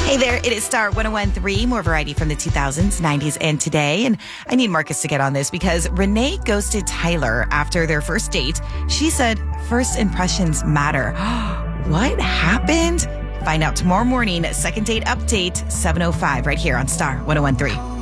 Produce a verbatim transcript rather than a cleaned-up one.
Hey there, it is Star ten thirteen, more variety from the two thousands, nineties, and today. And I need Marcus to get on this because Renee ghosted Tyler after their first date. She said first impressions matter. What happened? Find out tomorrow morning, second date update, seven oh five, right here on Star ten thirteen.